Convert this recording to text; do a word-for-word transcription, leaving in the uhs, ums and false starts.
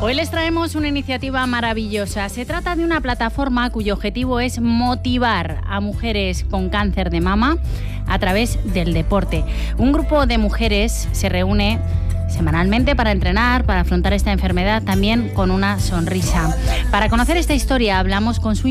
Hoy les traemos una iniciativa maravillosa. Se trata de una plataforma cuyo objetivo es motivar a mujeres con cáncer de mama a través del deporte. Un grupo de mujeres se reúne semanalmente para entrenar, para afrontar esta enfermedad también con una sonrisa. Para conocer esta historia hablamos con su